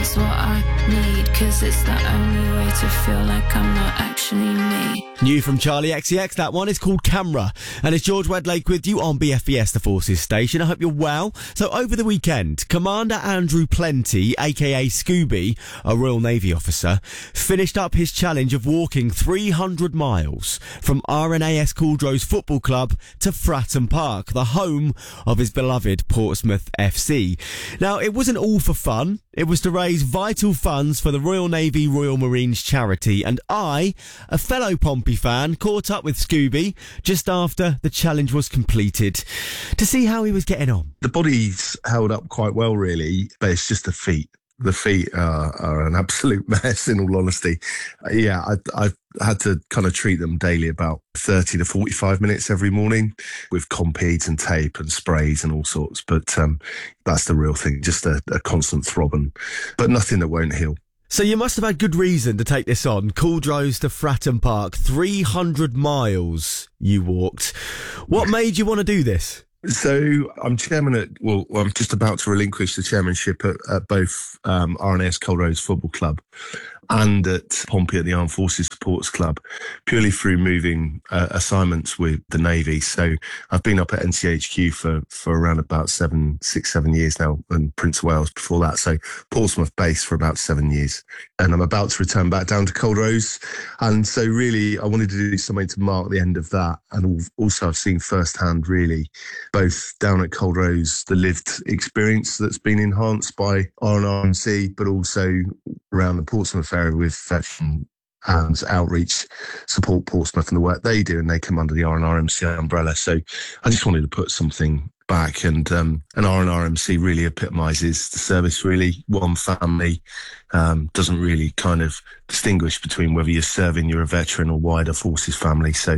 is what I need, 'cause it's the only way to feel like I'm not actually me. New from Charlie XCX, that one is called Camera. And it's George Wedlake with you on BFBS, the Forces Station. I hope you're well. So over the weekend, Commander Andrew Plenty, aka Scooby, a Royal Navy officer, finished up his challenge of walking 300 miles from RNAS Caldrose Football Club to Fratton Park, the home of his beloved Portsmouth FC. Now, it wasn't all for fun. It was to raise vital funds for the Royal Navy Royal Marines charity, and I, a fellow Pompey fan, caught up with Scooby just after the challenge was completed to see how he was getting on. The body's held up quite well, really, but it's just the feet. The feet are an absolute mess, in all honesty. I've had to kind of treat them daily about 30 to 45 minutes every morning with Compeed and tape and sprays and all sorts. But that's the real thing, just a constant throbbing, but nothing that won't heal. So you must have had good reason to take this on. Caldrose to Fratton Park, 300 miles you walked. What made you want to do this? So I'm I'm just about to relinquish the chairmanship at both RNAS Caldrose Football Club and at Pompey at the Armed Forces Supports Club, purely through moving assignments with the Navy. So I've been up at NCHQ for around about 7 years now, and Prince of Wales before that. So Portsmouth base for about 7 years. And I'm about to return back down to Caldrose. And so really, I wanted to do something to mark the end of that. And also I've seen firsthand, really, both down at Caldrose, the lived experience that's been enhanced by RNRMC, but also around the Portsmouth area with veteran and outreach support Portsmouth and the work they do, and they come under the RNRMC umbrella. So I just wanted to put something back, and RNRMC really epitomises the service, really. One family, doesn't really kind of distinguish between whether you're serving, you're a veteran, or wider forces family. So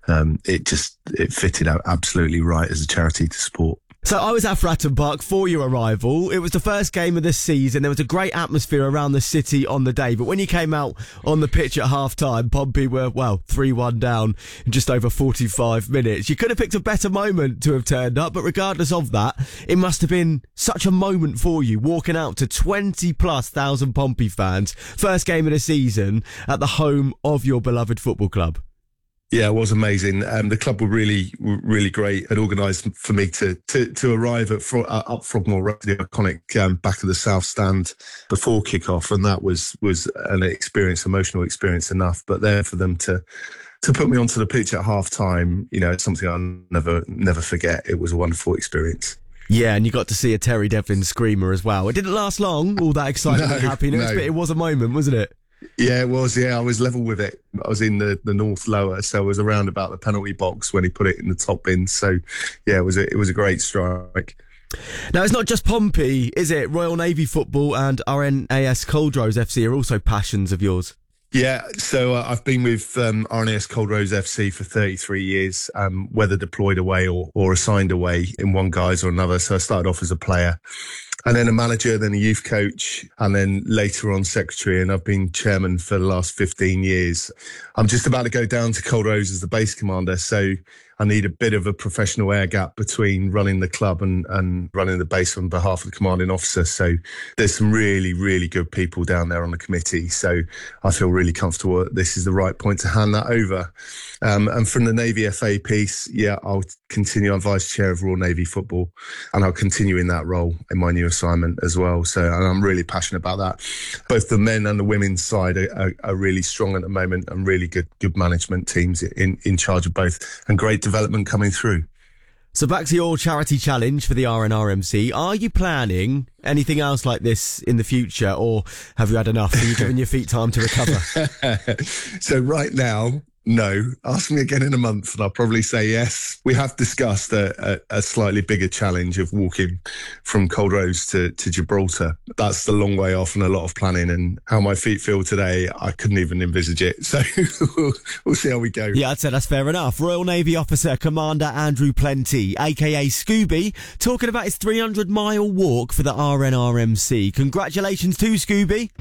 it fitted out absolutely right as a charity to support. So I was at Fratton Park for your arrival. It was the first game of the season. There was a great atmosphere around the city on the day. But when you came out on the pitch at half-time, Pompey were, 3-1 down in just over 45 minutes. You could have picked a better moment to have turned up, but regardless of that, it must have been such a moment for you, walking out to 20+ thousand Pompey fans. First game of the season at the home of your beloved football club. Yeah, it was amazing. The club were really great. Had organised for me to arrive at up Frogmore Road, the iconic back of the South Stand before kick-off, and that was an emotional experience enough. But there for them to put me onto the pitch at half-time, it's something I'll never forget. It was a wonderful experience. Yeah, and you got to see a Terry Devlin screamer as well. It didn't last long, all that excitement and happiness, but it was a moment, wasn't it? Yeah, it was. Yeah, I was level with it. I was in the north lower, so I was around about the penalty box when he put it in the top bin. So, yeah, it was a great strike. Now, it's not just Pompey, is it? Royal Navy football and RNAS Caldrose FC are also passions of yours. Yeah, so I've been with RNAS Caldrose FC for 33 years, whether deployed away or assigned away in one guise or another. So I started off as a player, and then a manager, then a youth coach, and then later on secretary, and I've been chairman for the last 15 years. I'm just about to go down to Caldrose as the base commander, so I need a bit of a professional air gap between running the club and running the base on behalf of the commanding officer. So there's some really, really good people down there on the committee. So I feel really comfortable that this is the right point to hand that over. And from the Navy FA piece, I'll continue. I'm vice chair of Royal Navy Football, and I'll continue in that role in my new assignment as well. So, and I'm really passionate about that. Both the men and the women's side are really strong at the moment, and really good management teams in charge of both, and great development coming through. So back to your charity challenge for the RNRMC. Are you planning anything else like this in the future, or have you had enough? Are you giving your feet time to recover? So right now, no. Ask me again in a month and I'll probably say yes. We have discussed a slightly bigger challenge of walking from Caldrose to Gibraltar. That's the long way off and a lot of planning, and how my feet feel today, I couldn't even envisage it. So we'll see how we go. Yeah, I'd say that's fair enough. Royal Navy officer Commander Andrew Plenty, aka Scooby, talking about his 300-mile walk for the RNRMC. Congratulations to Scooby,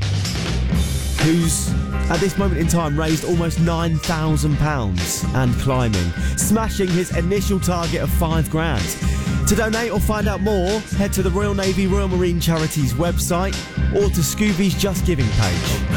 who's at this moment in time raised almost £9,000 and climbing, smashing his initial target of £5,000. To donate or find out more, head to the Royal Navy Royal Marine Charities website or to Scooby's Just Giving page.